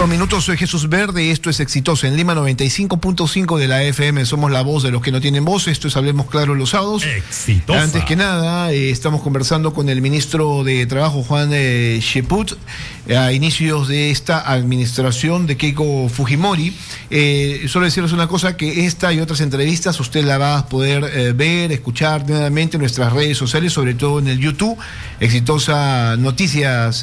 4 minutos, soy Jesús Verde y esto es Exitosa en Lima 95.5 de la FM. Somos la voz de los que no tienen voz. Esto es Hablemos Claro los sábados. Exitosa. Antes que nada, estamos conversando con el ministro de Trabajo, Juan Cheput, a inicios de esta administración de Keiko Fujimori. Solo decirles una cosa, que esta y otras entrevistas usted la va a poder ver, escuchar nuevamente en nuestras redes sociales, sobre todo en el YouTube. Exitosa Noticias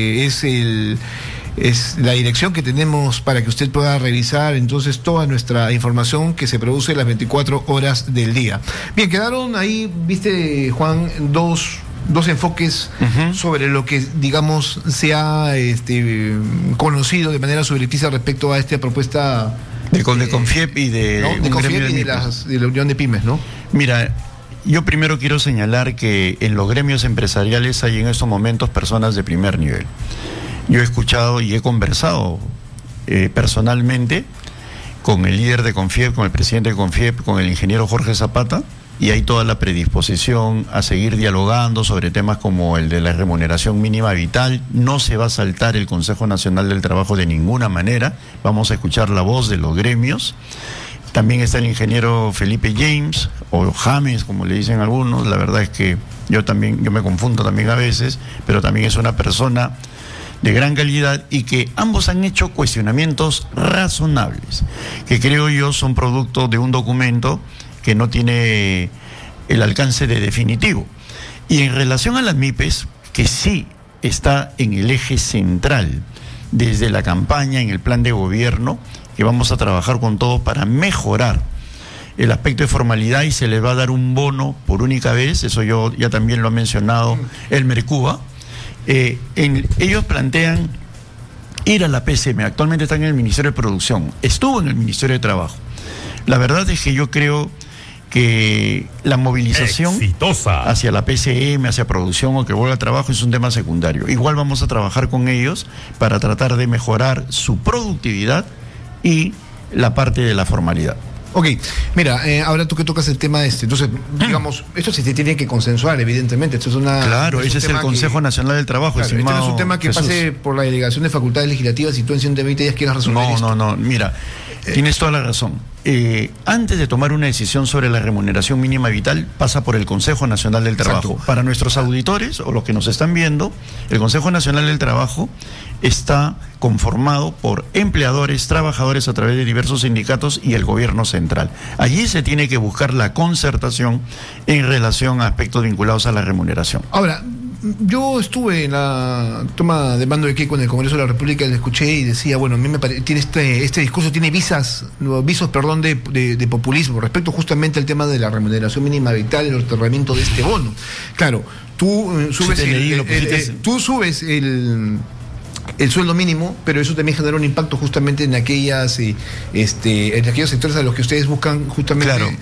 es la dirección que tenemos para que usted pueda revisar entonces toda nuestra información que se produce las 24 horas del día. Bien, quedaron ahí, viste, Juan, dos enfoques sobre lo que, digamos, se ha conocido de manera subrepticia respecto a esta propuesta de Confiep y de Confiep y de la Unión de Pymes, ¿no? Mira, yo primero quiero señalar que en los gremios empresariales hay en estos momentos personas de primer nivel. Yo he escuchado y he conversado personalmente con el líder de Confiep, con el presidente de Confiep, con el ingeniero Jorge Zapata, y hay toda la predisposición a seguir dialogando sobre temas como el de la remuneración mínima vital. No se va a saltar el Consejo Nacional del Trabajo de ninguna manera. Vamos a escuchar la voz de los gremios. También está el ingeniero Felipe James, o James, como le dicen algunos. La verdad es que yo me confundo también a veces, pero también es una persona de gran calidad, y que ambos han hecho cuestionamientos razonables, que creo yo son producto de un documento que no tiene el alcance de definitivo. Y en relación a las MIPES, que sí está en el eje central desde la campaña, en el plan de gobierno, que vamos a trabajar con todos para mejorar el aspecto de formalidad, y se les va a dar un bono por única vez. Eso yo ya también lo ha mencionado el Mercuba. Ellos plantean ir a la PCM. Actualmente están en el Ministerio de Producción, estuvo en el Ministerio de Trabajo. La verdad es que yo creo que la movilización hacia la PCM, hacia producción o que vuelva a trabajo, es un tema secundario. Igual vamos a trabajar con ellos para tratar de mejorar su productividad y la parte de la formalidad. Ok, mira, ahora tú que tocas el tema entonces, digamos, esto se tiene que consensuar, evidentemente. Esto es una... Claro, ese es el Consejo Nacional del Trabajo. Claro, este no es un tema que Jesús pase por la delegación de facultades legislativas y tú en 120 días quieras resolver esto. No, mira, tienes toda la razón. Antes de tomar una decisión sobre la remuneración mínima vital, pasa por el Consejo Nacional del Trabajo. Exacto. Para nuestros auditores o los que nos están viendo, el Consejo Nacional del Trabajo está conformado por empleadores, trabajadores a través de diversos sindicatos y el gobierno central. Allí se tiene que buscar la concertación en relación a aspectos vinculados a la remuneración. Ahora, yo estuve en la toma de mando de Keiko en el Congreso de la República, le escuché y decía, bueno, a mí me parece, tiene este discurso tiene visos de populismo respecto justamente al tema de la remuneración mínima vital, el otorgamiento de este bono. Claro, tú subes el sueldo mínimo, pero eso también genera un impacto justamente en aquellos sectores a los que ustedes buscan justamente, claro,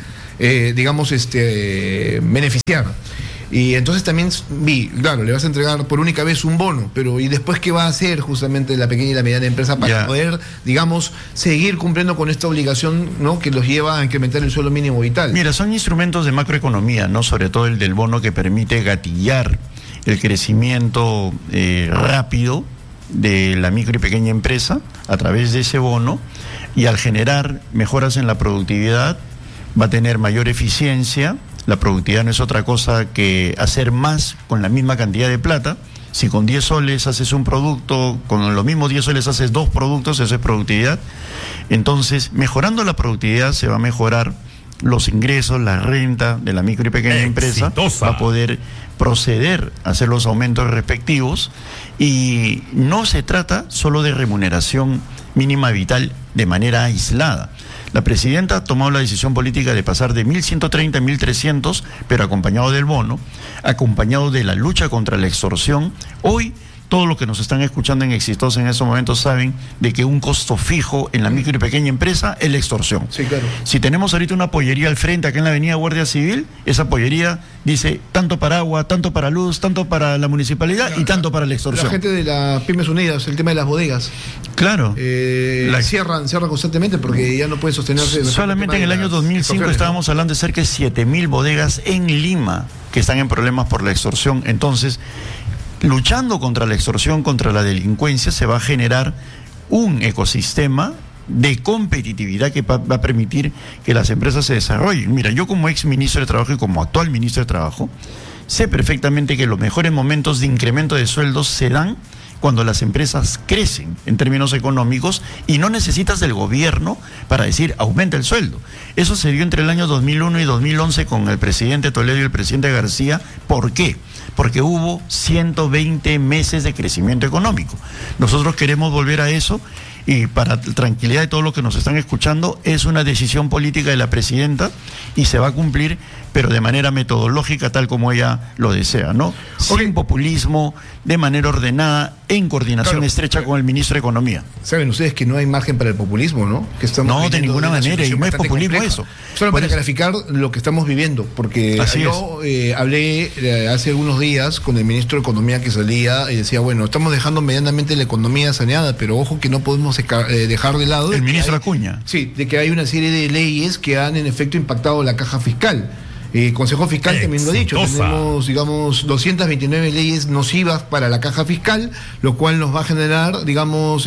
beneficiar. Y entonces también claro, le vas a entregar por única vez un bono, pero ¿y después qué va a hacer justamente la pequeña y la mediana empresa para poder, digamos, seguir cumpliendo con esta obligación, ¿no?, que los lleva a incrementar el sueldo mínimo vital? Mira, son instrumentos de macroeconomía, ¿no? Sobre todo el del bono, que permite gatillar el crecimiento rápido de la micro y pequeña empresa a través de ese bono, y al generar mejoras en la productividad va a tener mayor eficiencia. La productividad no es otra cosa que hacer más con la misma cantidad de plata. Si con 10 soles haces un producto, con los mismos 10 soles haces 2 productos, eso es productividad. Entonces, mejorando la productividad se va a mejorar los ingresos, la renta de la micro y pequeña empresa, va a poder proceder a hacer los aumentos respectivos, y no se trata solo de remuneración mínima vital de manera aislada. La presidenta ha tomado la decisión política de pasar de 1.130 a 1.300, pero acompañado del bono, acompañado de la lucha contra la extorsión. Hoy, todos los que nos están escuchando en Exitosa en estos momentos saben de que un costo fijo en la micro y pequeña empresa es la extorsión. Sí, claro. Si tenemos ahorita una pollería al frente, acá en la avenida Guardia Civil, esa pollería dice tanto para agua, tanto para luz, tanto para la municipalidad y tanto para la extorsión. La gente de las Pymes Unidas, el tema de las bodegas. Claro. Cierran constantemente porque ya no pueden sostenerse. Solamente en el año 2005 estábamos hablando de cerca de 7.000 bodegas en Lima que están en problemas por la extorsión. Entonces, luchando contra la extorsión, contra la delincuencia, se va a generar un ecosistema de competitividad que va a permitir que las empresas se desarrollen. Mira, yo como ex ministro de Trabajo y como actual ministro de Trabajo, sé perfectamente que los mejores momentos de incremento de sueldos se dan cuando las empresas crecen en términos económicos y no necesitas del gobierno para decir aumenta el sueldo. Eso se dio entre el año 2001 y 2011 con el presidente Toledo y el presidente García. ¿Por qué? Porque hubo 120 meses de crecimiento económico. Nosotros queremos volver a eso. Y para tranquilidad de todos los que nos están escuchando, es una decisión política de la presidenta y se va a cumplir, pero de manera metodológica, tal como ella lo desea, ¿no? Sin populismo, de manera ordenada, en coordinación estrecha con el ministro de Economía. Saben ustedes que no hay margen para el populismo, ¿no? Que no, de ninguna manera, y no es populismo compleja. Eso. Solo para clarificar lo que estamos viviendo, porque yo hablé hace algunos días con el ministro de Economía que salía y decía, bueno, estamos dejando medianamente la economía saneada, pero ojo que no podemos dejar de lado... El ministro Acuña. Sí, de que hay una serie de leyes que han en efecto impactado la caja fiscal. Consejo Fiscal también lo ha dicho, tenemos, digamos, 229 leyes nocivas para la caja fiscal, lo cual nos va a generar, digamos,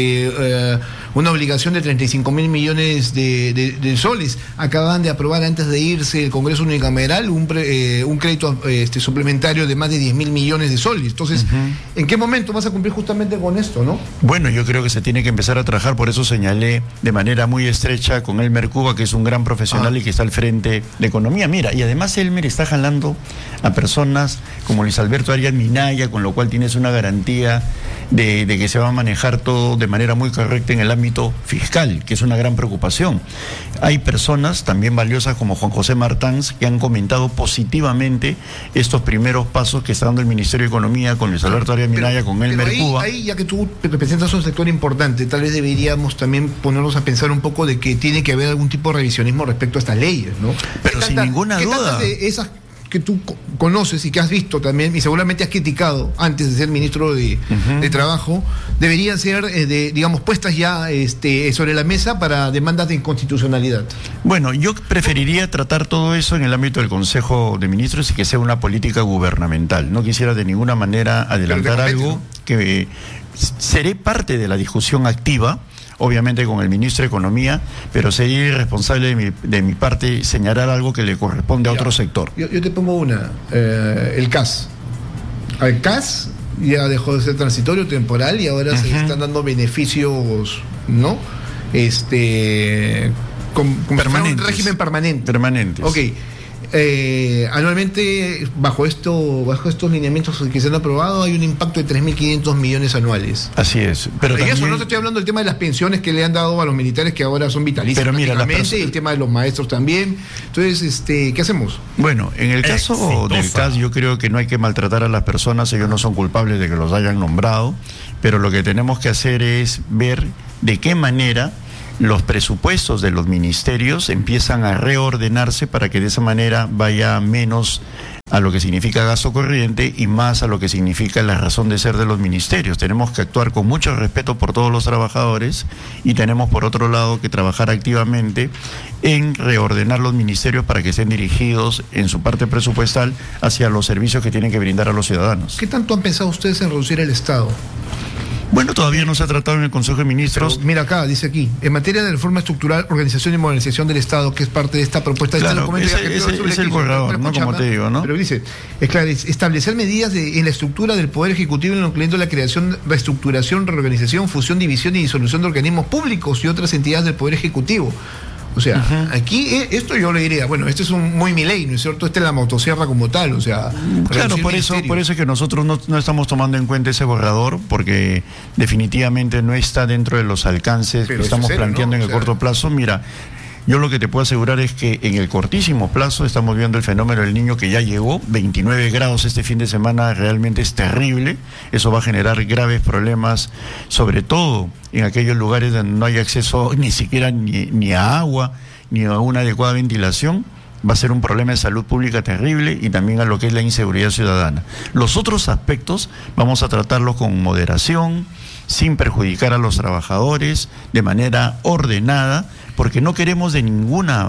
una obligación de 35.000 millones de soles. Acaban de aprobar antes de irse el Congreso Unicameral un crédito suplementario de más de 10.000 millones de soles. Entonces, ¿en qué momento vas a cumplir justamente con esto, no? Bueno, yo creo que se tiene que empezar a trabajar, por eso señalé de manera muy estrecha con Elmer Cuba, que es un gran profesional y que está al frente de Economía. Mira, y además Elmer está jalando a personas como Luis Alberto Arias Minaya, con lo cual tienes una garantía de que se va a manejar todo de manera muy correcta en el ámbito fiscal, que es una gran preocupación. Hay personas también valiosas como Juan José Martans que han comentado positivamente estos primeros pasos que está dando el Ministerio de Economía con Luis Alberto Arias Minaya, con Elmer Cuba. Ahí, ya que tú representas un sector importante, tal vez deberíamos también ponernos a pensar un poco de que tiene que haber algún tipo de revisionismo respecto a estas leyes, ¿no? Pero sin ninguna duda. De esas que tú conoces y que has visto también y seguramente has criticado antes de ser ministro de Trabajo, deberían ser, digamos, puestas ya sobre la mesa para demandas de inconstitucionalidad? Bueno, yo preferiría tratar todo eso en el ámbito del Consejo de Ministros y que sea una política gubernamental. No quisiera de ninguna manera adelantar algo, ¿no? Que seré parte de la discusión activa, obviamente con el ministro de Economía, pero sería irresponsable de mi parte señalar algo que le corresponde a otro sector. Yo te pongo una, el CAS. Al CAS ya dejó de ser transitorio, temporal, y ahora se están dando beneficios, ¿no? Permanentes. Un régimen permanente. Permanentes. Ok. Anualmente, bajo estos lineamientos que se han aprobado, hay un impacto de 3.500 millones anuales. Así es. Pero y también... eso no te estoy hablando del tema de las pensiones que le han dado a los militares, que ahora son vitalicias. Pero mira, el tema de los maestros también. Entonces, ¿qué hacemos? Bueno, en el caso del CAS, yo creo que no hay que maltratar a las personas. Ellos no son culpables de que los hayan nombrado, pero lo que tenemos que hacer es ver de qué manera los presupuestos de los ministerios empiezan a reordenarse para que de esa manera vaya menos a lo que significa gasto corriente y más a lo que significa la razón de ser de los ministerios. Tenemos que actuar con mucho respeto por todos los trabajadores y tenemos por otro lado que trabajar activamente en reordenar los ministerios para que estén dirigidos en su parte presupuestal hacia los servicios que tienen que brindar a los ciudadanos. ¿Qué tanto han pensado ustedes en reducir el Estado? Bueno, todavía no se ha tratado en el Consejo de Ministros. Pero mira acá, dice aquí, en materia de reforma estructural, organización y modernización del Estado, que es parte de esta propuesta, claro, de este documento. Es el corredor, ¿no? Como te digo, ¿no? Pero dice, es claro, establecer medidas en la estructura del Poder Ejecutivo, incluyendo la creación, reestructuración, reorganización, fusión, división y disolución de organismos públicos y otras entidades del Poder Ejecutivo. O sea, aquí esto yo le diría, bueno, este es un muy milei, ¿no es cierto? Esta es la motosierra como tal, o sea... Claro, por eso es que nosotros no estamos tomando en cuenta ese borrador, porque definitivamente no está dentro de los alcances que estamos planteando en el corto plazo. Mira, yo lo que te puedo asegurar es que en el cortísimo plazo estamos viendo el fenómeno del Niño que ya llegó, 29 grados este fin de semana, realmente es terrible. Eso va a generar graves problemas, sobre todo en aquellos lugares donde no hay acceso ni siquiera ni a agua, ni a una adecuada ventilación. Va a ser un problema de salud pública terrible y también a lo que es la inseguridad ciudadana. Los otros aspectos vamos a tratarlos con moderación, sin perjudicar a los trabajadores, de manera ordenada, porque no queremos de ninguna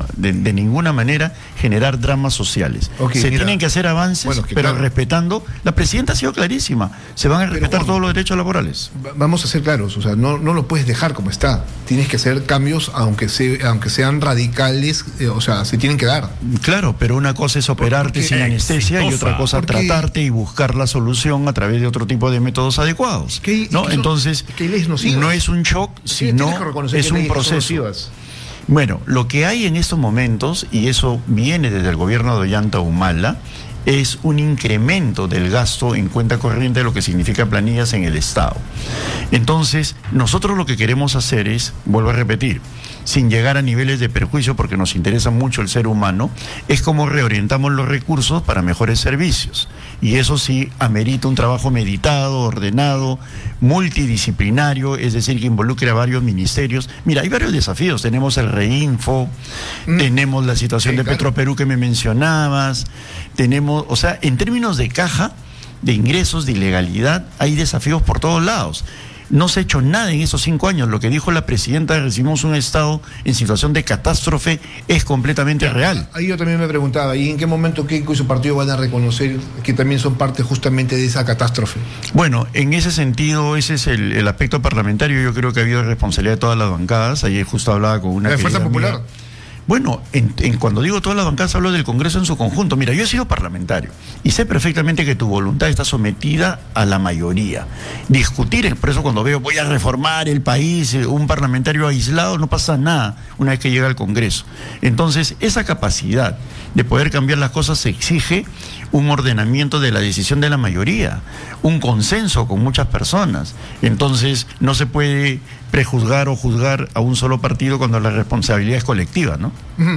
manera generar dramas sociales. Tienen que hacer avances, pero respetando. La presidenta ha sido clarísima, se van a respetar todos los derechos laborales. Vamos a ser claros, o sea, no lo puedes dejar como está. Tienes que hacer cambios, aunque sean radicales, o sea, se tienen que dar. Claro, pero una cosa es operarte sin anestesia y otra cosa tratarte y buscar la solución a través de otro tipo de métodos adecuados. ¿No? Entonces, no es un shock, sino es un proceso. Bueno, lo que hay en estos momentos, y eso viene desde el gobierno de Ollanta Humala, es un incremento del gasto en cuenta corriente de lo que significa planillas en el Estado. Entonces, nosotros lo que queremos hacer es, vuelvo a repetir, sin llegar a niveles de perjuicio porque nos interesa mucho el ser humano, es como reorientamos los recursos para mejores servicios. Y eso sí amerita un trabajo meditado, ordenado, multidisciplinario, es decir, que involucre a varios ministerios. Mira, hay varios desafíos. Tenemos el Reinfo, tenemos la situación de Petroperú que me mencionabas, tenemos, o sea, en términos de caja, de ingresos, de ilegalidad, hay desafíos por todos lados. No se ha hecho nada en esos 5 años. Lo que dijo la presidenta, recibimos un Estado en situación de catástrofe, es completamente real. Ahí yo también me preguntaba, ¿y en qué momento Keiko y su partido van a reconocer que también son parte justamente de esa catástrofe? Bueno, en ese sentido, ese es el aspecto parlamentario. Yo creo que ha habido responsabilidad de todas las bancadas. Ayer justo hablaba con una... ¿La Fuerza Popular? Bueno, cuando digo todas las bancadas hablo del Congreso en su conjunto. Mira, yo he sido parlamentario y sé perfectamente que tu voluntad está sometida a la mayoría. Discutir, por eso cuando veo voy a reformar el país, un parlamentario aislado, no pasa nada una vez que llega al Congreso. Entonces, esa capacidad de poder cambiar las cosas exige un ordenamiento de la decisión de la mayoría, un consenso con muchas personas. Entonces, no se puede prejuzgar o juzgar a un solo partido cuando la responsabilidad es colectiva, ¿no?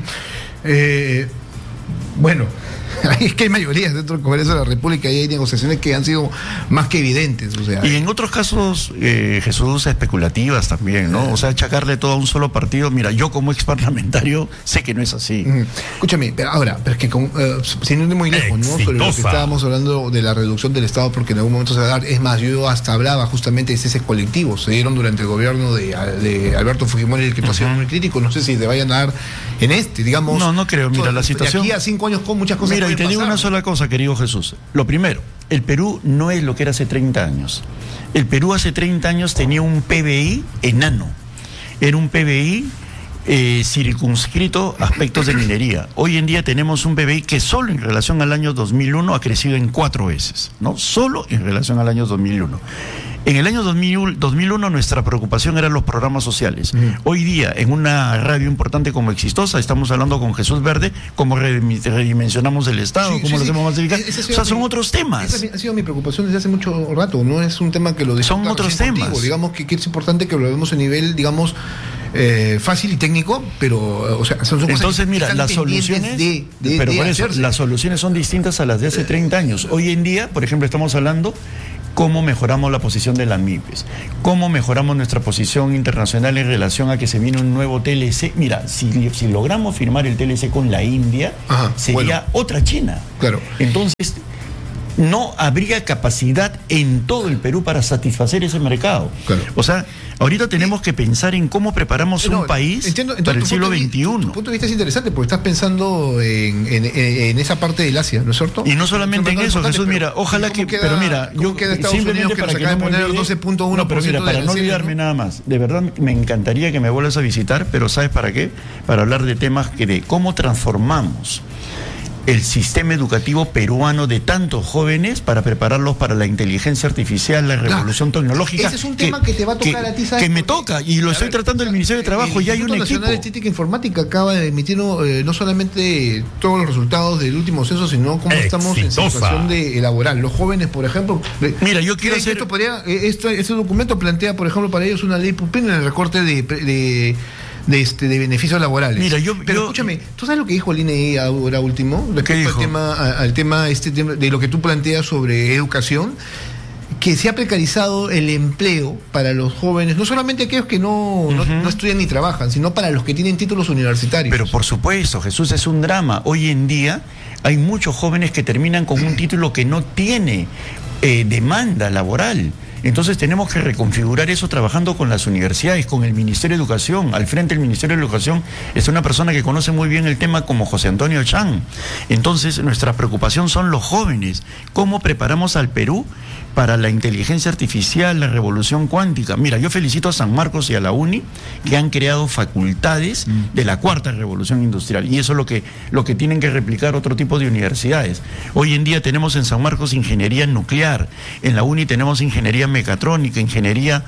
Bueno, es que hay mayorías dentro del Congreso de la República y hay negociaciones que han sido más que evidentes. O sea, y en otros casos, Jesús, especulativas también, ¿no? O sea, achacarle todo a un solo partido. Mira, yo como ex parlamentario sé que no es así. Escúchame, pero es que sin ir muy lejos, ¿no? Sobre lo que estábamos hablando de la reducción del Estado, porque en algún momento se va a dar. Es más, yo hasta hablaba justamente de ese colectivo. Se dieron durante el gobierno de Alberto Fujimori, el que tú has sido muy crítico. No sé si te vayan a dar en digamos. No creo. Mira, la situación. De aquí a 5 años con muchas cosas. Mira, y te digo una sola cosa, querido Jesús. Lo primero, el Perú no es lo que era hace 30 años. El Perú hace 30 años tenía un PBI enano. Era un PBI circunscrito a aspectos de minería. Hoy en día tenemos un PBI que solo en relación al año 2001 ha crecido en 4 veces, ¿no? Solo en relación al año 2001. En el año 2001 nuestra preocupación eran los programas sociales. Hoy día, en una radio importante como Exitosa, estamos hablando con Jesús Verde, cómo redimensionamos el Estado, cómo lo hacemos más eficaz. O sea, son otros temas. Esa ha sido mi preocupación desde hace mucho rato. No es un tema que lo son otros temas. Contigo. Digamos que es importante que lo vemos a nivel, digamos, fácil y técnico, pero o sea, son entonces cosas mira, las soluciones pero por eso las soluciones son distintas a las de hace 30 años. Hoy en día, por ejemplo, estamos hablando cómo mejoramos la posición de las MIPES, cómo mejoramos nuestra posición internacional en relación a que se viene un nuevo TLC. Mira, si logramos firmar el TLC con la India, sería otra China. Claro. Entonces, no habría capacidad en todo el Perú para satisfacer ese mercado. Claro. O sea, ahorita tenemos que pensar en cómo preparamos un país para el siglo XXI. Tu punto de vista es interesante porque estás pensando en esa parte del Asia, ¿no es cierto? Y no solamente en eso, Jesús, mira, ojalá que... Pero mira, yo simplemente para que no me olvide, 12.1%. No, pero mira, para no olvidarme nada más, de verdad me encantaría que me vuelvas a visitar, pero ¿sabes para qué? Para hablar de temas de cómo transformamos el sistema educativo peruano de tantos jóvenes para prepararlos para la inteligencia artificial, la revolución tecnológica. Ese es un tema que te va a tocar a ti, ¿sabes? Que me toca, y lo estoy tratando en el Ministerio de Trabajo, y hay un equipo. El Instituto Nacional de Estética e Informática acaba de emitir no solamente todos los resultados del último censo, sino cómo estamos en situación laboral. Los jóvenes, por ejemplo... Mira, yo quiero hacer... Este documento plantea, por ejemplo, para ellos una ley pupil en el recorte de beneficios laborales. Mira, pero escúchame, ¿tú sabes lo que dijo el INE ahora último? Respecto al tema de lo que tú planteas sobre educación, que se ha precarizado el empleo para los jóvenes, no solamente aquellos que no estudian ni trabajan, sino para los que tienen títulos universitarios. Pero por supuesto, Jesús, es un drama. Hoy en día hay muchos jóvenes que terminan con un título que no tiene demanda laboral. Entonces tenemos que reconfigurar eso trabajando con las universidades, con el Ministerio de Educación. Al frente del Ministerio de Educación está una persona que conoce muy bien el tema como José Antonio Chan. Entonces nuestra preocupación son los jóvenes. ¿Cómo preparamos al Perú para la inteligencia artificial, la revolución cuántica? Mira, yo felicito a San Marcos y a la UNI que han creado facultades de la cuarta revolución industrial, y eso es lo que tienen que replicar otro tipo de universidades. Hoy en día tenemos en San Marcos ingeniería nuclear, en la UNI tenemos ingeniería mecatrónica, ingeniería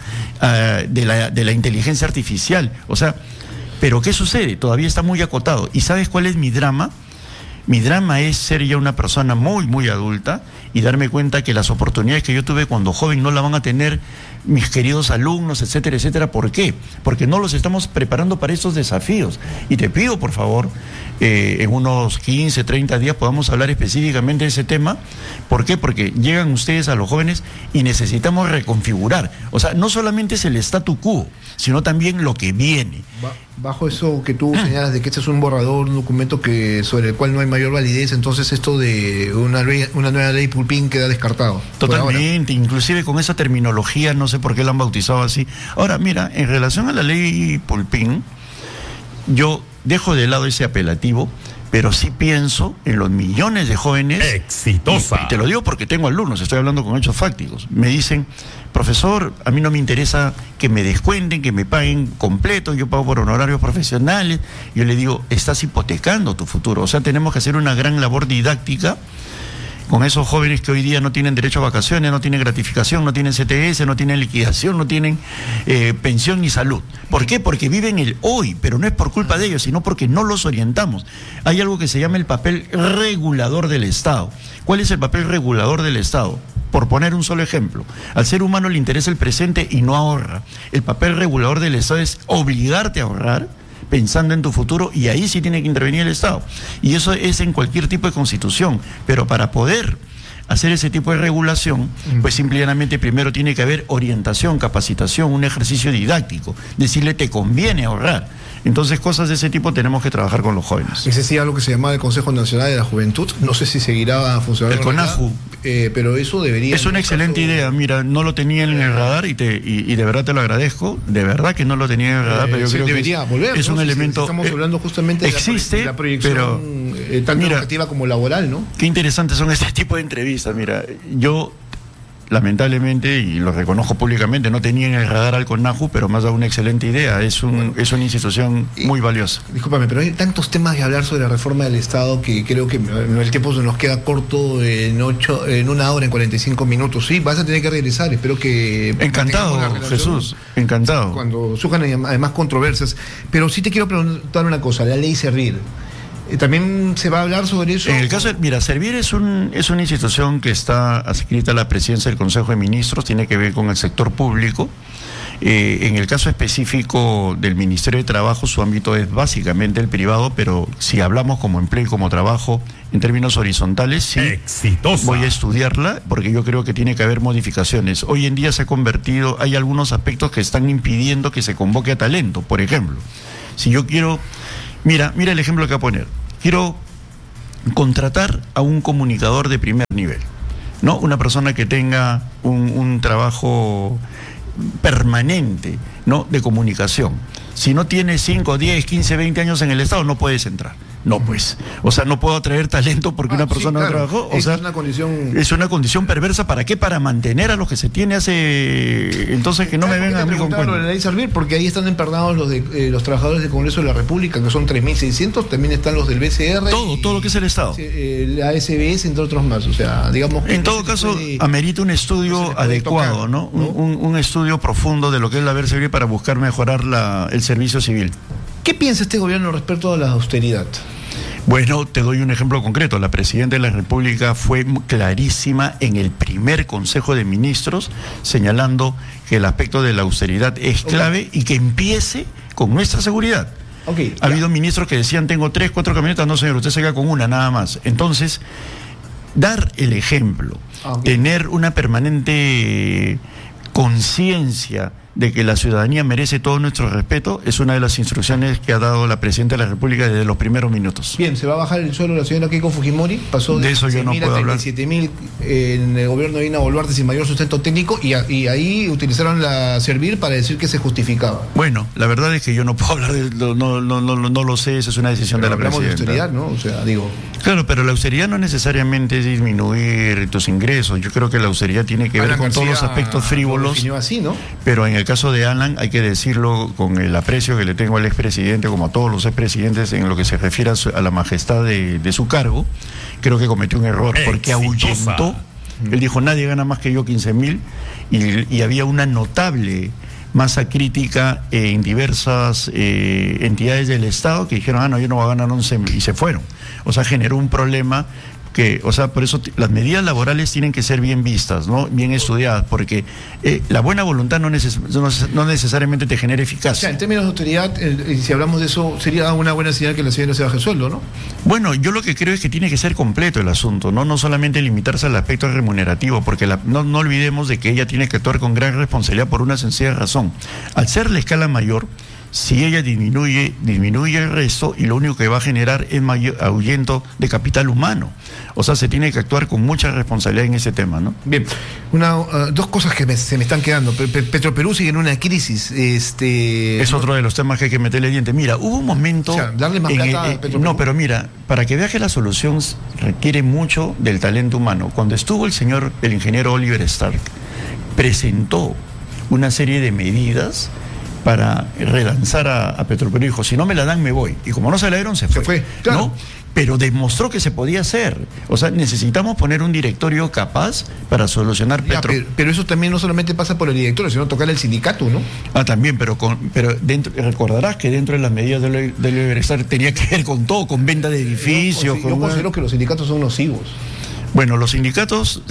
de la inteligencia artificial. O sea, pero ¿qué sucede? Todavía está muy acotado. ¿Y sabes cuál es mi drama? Mi drama es ser ya una persona muy, muy adulta y darme cuenta que las oportunidades que yo tuve cuando joven no las van a tener mis queridos alumnos, etcétera, etcétera. ¿Por qué? Porque no los estamos preparando para esos desafíos. Y te pido, por favor, en unos 15, 30 días podamos hablar específicamente de ese tema. ¿Por qué? Porque llegan ustedes a los jóvenes y necesitamos reconfigurar. O sea, no solamente es el statu quo, sino también lo que viene. Bajo eso que tú señalas de que este es un borrador, un documento sobre el cual no hay mayor validez, entonces esto de una nueva ley Pulpín queda descartado. Totalmente, inclusive con esa terminología, no sé por qué la han bautizado así. Ahora, mira, en relación a la ley Pulpín, yo dejo de lado ese apelativo, pero sí pienso en los millones de jóvenes. ¡Exitosa! Y te lo digo porque tengo alumnos, estoy hablando con hechos fácticos. Me dicen, profesor, a mí no me interesa que me descuenten, que me paguen completo, yo pago por honorarios profesionales. Yo le digo, estás hipotecando tu futuro. O sea, tenemos que hacer una gran labor didáctica con esos jóvenes que hoy día no tienen derecho a vacaciones, no tienen gratificación, no tienen CTS, no tienen liquidación, no tienen pensión ni salud. ¿Por qué? Porque viven el hoy, pero no es por culpa de ellos, sino porque no los orientamos. Hay algo que se llama el papel regulador del Estado. ¿Cuál es el papel regulador del Estado? Por poner un solo ejemplo, al ser humano le interesa el presente y no ahorra. El papel regulador del Estado es obligarte a ahorrar, pensando en tu futuro, y ahí sí tiene que intervenir el Estado. Y eso es en cualquier tipo de constitución, pero para poder hacer ese tipo de regulación, pues simplemente primero tiene que haber orientación, capacitación, un ejercicio didáctico, decirle te conviene ahorrar. Entonces cosas de ese tipo tenemos que trabajar con los jóvenes. Ese sí algo que se llamaba el Consejo Nacional de la Juventud, no sé si seguirá funcionando. El CONAJU. Pero eso debería... Es una excelente idea, mira, no lo tenía en el radar y de verdad te lo agradezco, de verdad que no lo tenía en el radar, pero yo creo debería que volver, es ¿no? un elemento... Estamos hablando justamente de la proyección tanto educativa como laboral, ¿no? Qué interesantes son este tipo de entrevistas, mira, yo... lamentablemente, y lo reconozco públicamente, no tenía en el radar al CONAJU, pero me ha dado una excelente idea. Es una institución muy valiosa. Discúlpame, pero hay tantos temas que hablar sobre la reforma del Estado que creo que el tiempo se nos queda corto en 1 hora, en 45 minutos. Sí, vas a tener que regresar, espero que... Encantado, Jesús, encantado. Cuando surjan además controversias. Pero sí te quiero preguntar una cosa, la ley Servir. ¿También se va a hablar sobre eso? En el caso de, mira, Servir es una institución que está adscrita a la presidencia del Consejo de Ministros, tiene que ver con el sector público. En el caso específico del Ministerio de Trabajo, su ámbito es básicamente el privado, pero si hablamos como empleo y como trabajo en términos horizontales, sí, ¡exitosa! Voy a estudiarla porque yo creo que tiene que haber modificaciones. Hoy en día se ha convertido, hay algunos aspectos que están impidiendo que se convoque a talento. Por ejemplo, si yo quiero, mira el ejemplo que voy a poner. Quiero contratar a un comunicador de primer nivel, ¿no? Una persona que tenga un trabajo permanente, ¿no?, de comunicación. Si no tiene 5, 10, 15, 20 años en el Estado, no puedes entrar. No, pues. O sea, no puedo atraer talento porque una persona no trabajó. O sea, es una condición perversa. ¿Para qué? Para mantener a los que se tiene hace... Entonces, que no me vengan a mí con cuentos. La ley Servir, porque ahí están empernados los trabajadores del Congreso de la República, que son 3.600, también están los del BCR. Todo lo que es el Estado. La SBS, entre otros más. O sea, digamos que... En todo caso, amerita un estudio adecuado, ¿no? Un estudio profundo de lo que es la ley Servir para buscar mejorar el servicio civil. ¿Qué piensa este gobierno respecto a la austeridad? Bueno, te doy un ejemplo concreto. La presidenta de la República fue clarísima en el primer Consejo de Ministros, señalando que el aspecto de la austeridad es clave y que empiece con nuestra seguridad. Ha habido ministros que decían, tengo 3, 4 camionetas. No, señor, usted se queda con una, nada más. Entonces, dar el ejemplo, tener una permanente conciencia de que la ciudadanía merece todo nuestro respeto es una de las instrucciones que ha dado la Presidenta de la República desde los primeros minutos. Bien, ¿se va a bajar el sueldo de la señora Keiko Fujimori? Pasó de eso yo no puedo hablar. 37.000 en el gobierno de Dina Boluarte sin mayor sustento técnico y ahí utilizaron la Servir para decir que se justificaba. Bueno, la verdad es que yo no puedo hablar no lo sé, esa es una decisión de la Presidenta. Hablamos de austeridad, ¿no? O sea, digo... Claro, pero la austeridad no necesariamente es disminuir tus ingresos. Yo creo que la austeridad tiene que ver con todos los aspectos frívolos. Así, ¿no? Pero en el caso de Alan, hay que decirlo con el aprecio que le tengo al expresidente, como a todos los expresidentes, en lo que se refiere a la majestad de su cargo, creo que cometió un error, porque ahuyentó. Él dijo, nadie gana más que yo 15.000, y había una notable masa crítica en diversas entidades del Estado que dijeron, no, yo no voy a ganar 11, y se fueron. O sea, generó un problema por eso las medidas laborales tienen que ser bien vistas, ¿no? Bien estudiadas, porque la buena voluntad no necesariamente te genera eficacia. O sea, en términos de autoridad, si hablamos de eso, sería una buena señal que la señora se baje el sueldo, ¿no? Bueno, yo lo que creo es que tiene que ser completo el asunto, no solamente limitarse al aspecto remunerativo, porque no olvidemos de que ella tiene que actuar con gran responsabilidad por una sencilla razón. Al ser la escala mayor, si ella disminuye el resto, y lo único que va a generar es mayor ahuyento de capital humano. O sea, se tiene que actuar con mucha responsabilidad en ese tema, ¿no? Bien, dos cosas que se me están quedando. Petroperú sigue en una crisis. Es otro de los temas que hay que meterle diente. Mira, hubo un momento... O sea, darle más plata a Petroperú. No, pero mira, para que veas que la solución requiere mucho del talento humano. Cuando estuvo el ingeniero Oliver Stark, presentó una serie de medidas para relanzar a Petroperú. Dijo, si no me la dan, me voy. Y como no se la dieron, se fue. Claro. ¿No? Pero demostró que se podía hacer. O sea, necesitamos poner un directorio capaz para solucionar Petroperú. Pero eso también no solamente pasa por el directorio, sino tocar el sindicato, ¿no? También, pero recordarás que dentro de las medidas del Liberestar tenía que ver con todo, con venta de edificios. Yo considero que los sindicatos son nocivos. Bueno, los sindicatos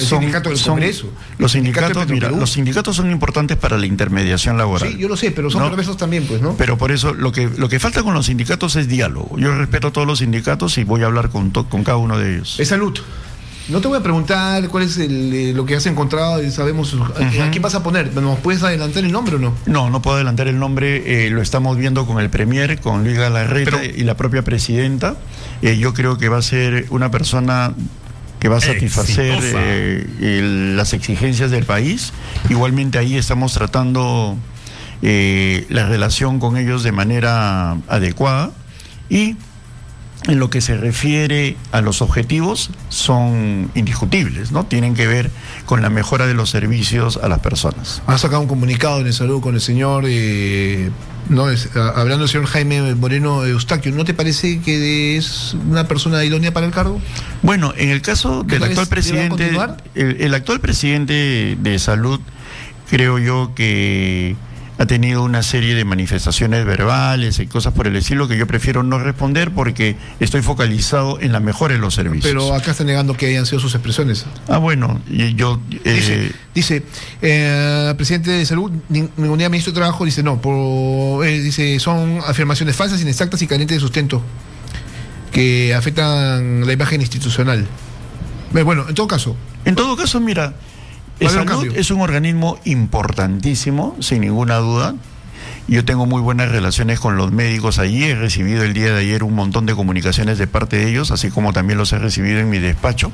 los sindicatos son importantes para la intermediación laboral. Sí, yo lo sé, pero son perversos también, pues, ¿no? Pero por eso lo que falta con los sindicatos es diálogo. Yo respeto a todos los sindicatos y voy a hablar con cada uno de ellos. Es salud. No te voy a preguntar cuál es lo que has encontrado y sabemos a quién vas a poner. ¿Nos puedes adelantar el nombre o no? No puedo adelantar el nombre. Lo estamos viendo con el Premier, con Luis Galarreta y la propia Presidenta. Yo creo que va a ser una persona que va a satisfacer las exigencias del país. Igualmente ahí estamos tratando la relación con ellos de manera adecuada, y en lo que se refiere a los objetivos son indiscutibles, ¿no? Tienen que ver con la mejora de los servicios a las personas. Ha sacado un comunicado de salud con el señor, hablando del señor Jaime Moreno Eustaquio. ¿No te parece que es una persona idónea para el cargo? Bueno, en el caso del actual presidente, el actual presidente de salud, creo yo que ha tenido una serie de manifestaciones verbales y cosas por el estilo que yo prefiero no responder, porque estoy focalizado en la mejora de los servicios. Pero acá está negando que hayan sido sus expresiones. Bueno, yo... Dice, presidente de salud, ningún día ministro de trabajo, dice no, dice, son afirmaciones falsas, inexactas y carentes de sustento que afectan la imagen institucional. Bueno, en todo caso, mira, Salud es un organismo importantísimo, sin ninguna duda. Yo tengo muy buenas relaciones con los médicos allí. He recibido el día de ayer un montón de comunicaciones de parte de ellos, así como también los he recibido en mi despacho.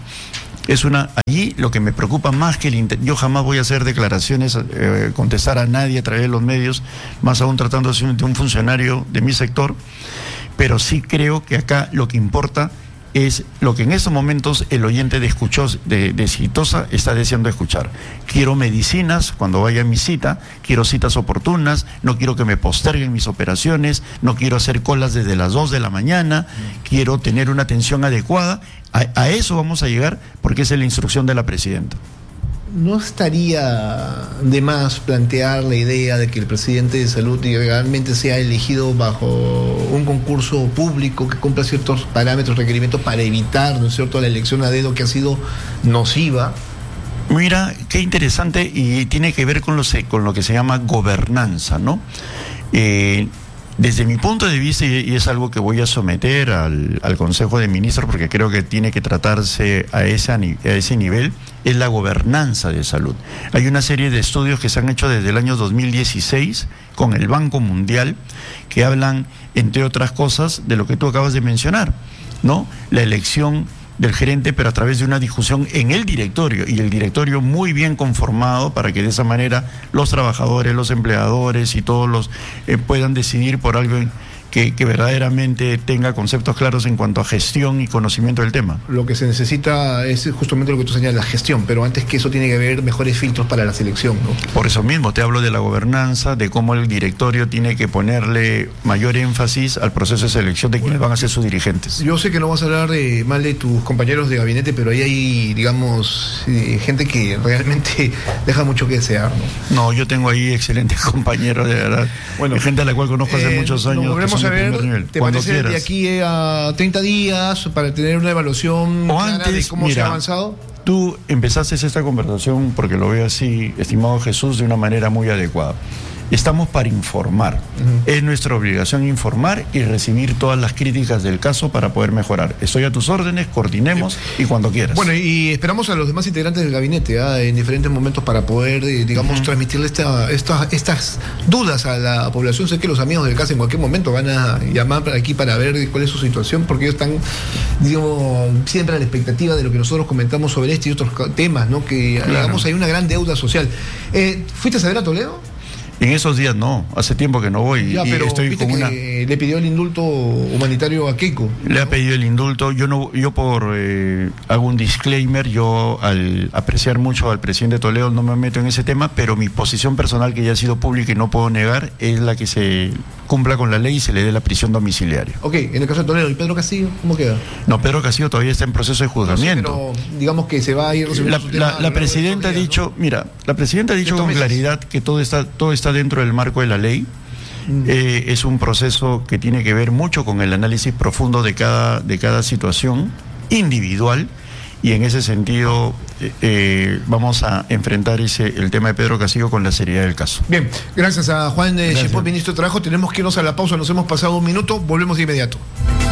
Allí lo que me preocupa más que yo jamás voy a hacer declaraciones, contestar a nadie a través de los medios, más aún tratándose de un funcionario de mi sector, pero sí creo que acá lo que importa es lo que en estos momentos el oyente de Exitosa está deseando escuchar. Quiero medicinas cuando vaya a mi cita, quiero citas oportunas, no quiero que me posterguen mis operaciones, no quiero hacer colas desde las 2 de la mañana, quiero tener una atención adecuada. A eso vamos a llegar, porque esa es la instrucción de la Presidenta. ¿No estaría de más plantear la idea de que el presidente de salud realmente sea elegido bajo un concurso público que cumpla ciertos parámetros, requerimientos, para evitar, ¿no es cierto?, la elección a dedo, que ha sido nociva? Mira, qué interesante, y tiene que ver con lo que se llama gobernanza, ¿no? Desde mi punto de vista, y es algo que voy a someter al Consejo de Ministros, porque creo que tiene que tratarse a ese nivel, es la gobernanza de salud. Hay una serie de estudios que se han hecho desde el año 2016 con el Banco Mundial, que hablan, entre otras cosas, de lo que tú acabas de mencionar, ¿no? La elección del gerente, pero a través de una discusión en el directorio, y el directorio muy bien conformado para que de esa manera los trabajadores, los empleadores y todos los puedan decidir por algo que verdaderamente tenga conceptos claros en cuanto a gestión y conocimiento del tema. Lo que se necesita es justamente lo que tú señalas, la gestión, pero antes que eso tiene que haber mejores filtros para la selección, ¿no? Por eso mismo te hablo de la gobernanza, de cómo el directorio tiene que ponerle mayor énfasis al proceso de selección de quienes van a ser sus dirigentes. Yo sé que no vas a hablar mal de tus compañeros de gabinete, pero ahí hay, digamos, gente que realmente deja mucho que desear, ¿no? No, yo tengo ahí excelentes compañeros, de verdad. Bueno, gente a la cual conozco hace muchos años. A ver, ¿te parece de aquí a 30 días para tener una evaluación o clara antes, de cómo se ha avanzado? Tú empezaste esta conversación, porque lo veo así, estimado Jesús, de una manera muy adecuada. Estamos para informar. Es nuestra obligación informar y recibir todas las críticas del caso para poder mejorar. Estoy a tus órdenes, coordinemos y cuando quieras. Bueno, y esperamos a los demás integrantes del gabinete en diferentes momentos para poder, digamos, transmitirle estas dudas a la población. Sé que los amigos del caso en cualquier momento van a llamar aquí para ver cuál es su situación, porque ellos están, digamos, siempre a la expectativa de lo que nosotros comentamos sobre este y otros temas, ¿no? Que, claro, digamos, hay una gran deuda social. ¿Fuiste a ver a Toledo? En esos días no, hace tiempo que no voy. Ya, pero estoy con una... le pidió el indulto humanitario a Keiko, ¿no? Le ha pedido el indulto. Yo hago un disclaimer. Yo, al apreciar mucho al presidente Toledo, no me meto en ese tema, pero mi posición personal, que ya ha sido pública y no puedo negar, es la que se cumpla con la ley y se le dé la prisión domiciliaria. Ok, en el caso de Toledo. ¿Y Pedro Castillo cómo queda? No, Pedro Castillo todavía está en proceso de juzgamiento. No sé, pero digamos que se va a ir... La presidenta ha dicho, ¿no? Mira, la presidenta ha dicho con claridad que todo está dentro del marco de la ley. Es un proceso que tiene que ver mucho con el análisis profundo de cada situación individual, y en ese sentido vamos a enfrentar el tema de Pedro Castillo con la seriedad del caso. Bien, gracias a Juan Cheput, ministro de Trabajo. Tenemos que irnos a la pausa, nos hemos pasado un minuto, volvemos de inmediato.